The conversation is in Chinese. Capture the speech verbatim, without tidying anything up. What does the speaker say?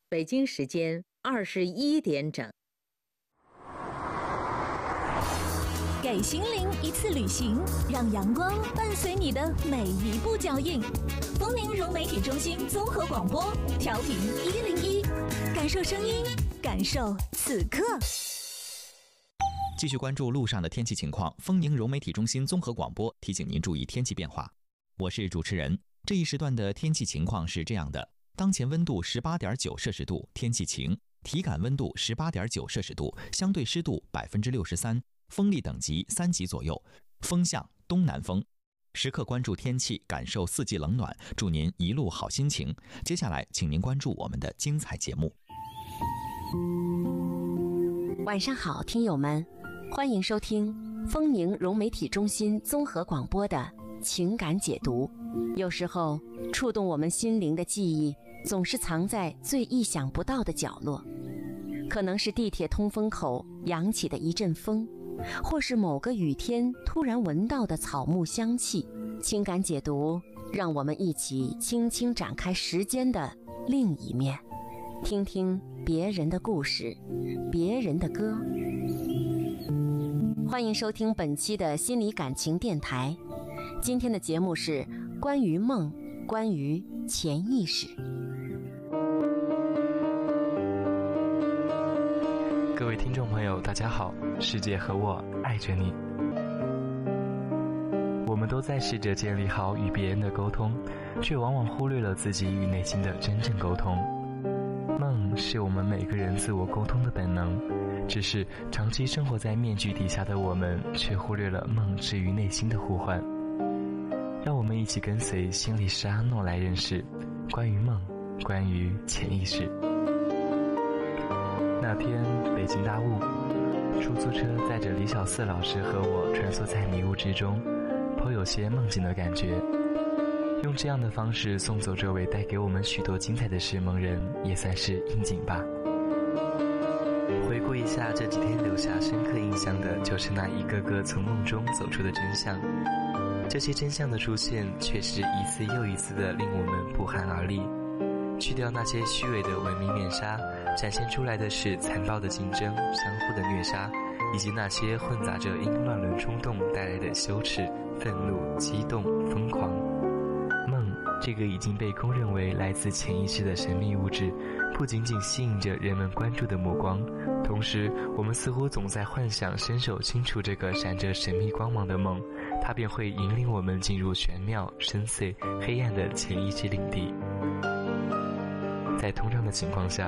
北京时间二十一点整。 给心灵一次旅行，让阳光伴随你的每一步脚印。丰宁融媒体中心综合广播，调频一零一，感受声音，感受此刻。 继续关注路上的天气情况。丰宁融媒体中心综合广播提醒您注意天气变化。我是主持人。这一时段的天气情况是这样的：当前温度 十八点九 摄氏度，天气晴；体感温度 十八点九 摄氏度，相对湿度 百分之六十三， 风力等级三级左右，风向东南风。时刻关注天气，感受四季冷暖，祝您一路好心情。接下来请您关注我们的精彩节目。 晚上好，听友们，欢迎收听丰宁融媒体中心综合广播的情感解读。有时候触动我们心灵的记忆总是藏在最意想不到的角落，可能是地铁通风口扬起的一阵风，或是某个雨天突然闻到的草木香气。情感解读让我们一起轻轻展开时间的另一面，听听别人的故事，别人的歌。欢迎收听本期的心理感情电台。今天的节目是关于梦，关于潜意识。 各位听众朋友大家好，世界和我爱着你。我们都在试着建立好与别人的沟通，却往往忽略了自己与内心的真正沟通。梦是我们每个人自我沟通的本能，只是长期生活在面具底下的我们，却忽略了梦至于内心的呼唤。让我们一起跟随心理师阿诺来认识关于梦，关于潜意识。那天北京大雾，出租车载着李小四老师和我穿梭在迷雾之中，颇有些梦境的感觉。用这样的方式送走这位带给我们许多精彩的释梦人，也算是应景吧。回顾一下这几天留下深刻印象的，就是那一个个从梦中走出的真相。这些真相的出现，却是一次又一次的令我们不寒而栗。去掉那些虚伪的文明面纱，展现出来的是残暴的竞争、相互的虐杀，以及那些混杂着因乱伦冲动带来的羞耻、愤怒、激动、疯狂。梦，这个已经被公认为来自潜意识的神秘物质，不仅仅吸引着人们关注的目光，同时我们似乎总在幻想伸手轻触这个闪着神秘光芒的梦，它便会引领我们进入玄妙、深邃、黑暗的潜意识领地。在通常的情况下，